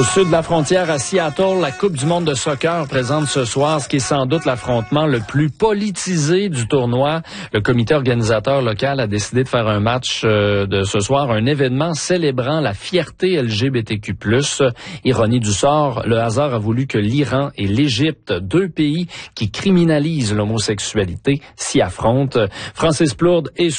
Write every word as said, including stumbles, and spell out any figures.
Au sud de la frontière à Seattle, la Coupe du monde de soccer présente ce soir ce qui est sans doute l'affrontement le plus politisé du tournoi. Le comité organisateur local a décidé de faire un match euh, de ce soir, un événement célébrant la fierté L G B T Q plus. Ironie du sort, le hasard a voulu que l'Iran et l'Égypte, deux pays qui criminalisent l'homosexualité, s'y affrontent. Francis Plourde est